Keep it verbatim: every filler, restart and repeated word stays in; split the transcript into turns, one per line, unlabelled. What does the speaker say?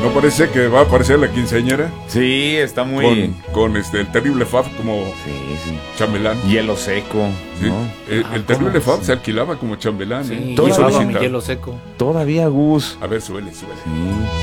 ¿No parece que va a aparecer la quinceañera?
Sí, está muy...
Con, con este, el terrible Fab como
Sí, sí.
chambelán.
Hielo seco,
Sí.
¿no?
El,
Ah,
el terrible
¿cómo?
Fab se alquilaba como chambelán.
Sí,
¿eh?
Todo
y
eso
usaba
sí.
mi hielo seco.
Todavía, Gus.
A ver, suele, suele.
Sí.